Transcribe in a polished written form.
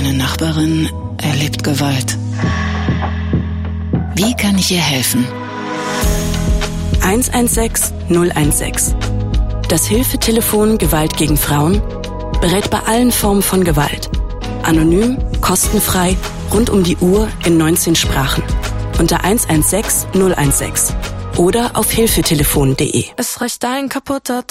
Meine Nachbarin erlebt Gewalt. Wie kann ich ihr helfen? 116 016. Das Hilfetelefon Gewalt gegen Frauen berät bei allen Formen von Gewalt. Anonym, kostenfrei, rund um die Uhr in 19 Sprachen. Unter 116 016 oder auf hilfetelefon.de. Es reicht ein kaputter